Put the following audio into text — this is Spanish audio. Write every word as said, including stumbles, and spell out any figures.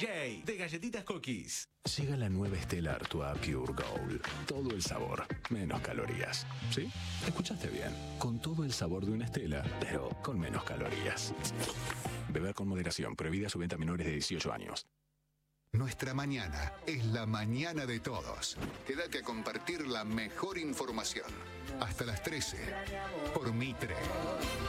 J de Galletitas Cookies. Llega la nueva Stella Artois Pure Gold. Todo el sabor, menos calorías. ¿Sí? Escuchaste bien. Con todo el sabor de una Stella, pero con menos calorías. Beber con moderación. Prohibida su venta a menores de dieciocho años. Nuestra mañana es la mañana de todos. Quédate a compartir la mejor información. Hasta las trece. Por Mitre.